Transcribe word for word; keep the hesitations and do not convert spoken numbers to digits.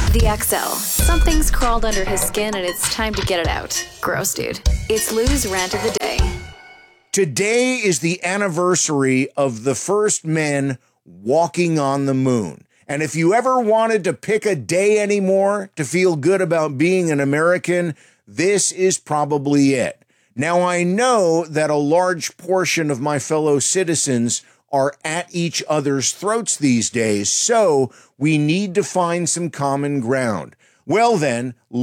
The X L. Something's crawled under his skin and it's time to get it out. Gross, dude. It's Lou's rant of the day. Today is the anniversary of the first men walking on the moon. And if you ever wanted to pick a day anymore to feel good about being an American, this is probably it. Now, I know that a large portion of my fellow citizens are at each other's throats these days, so we need to find some common ground. Well then,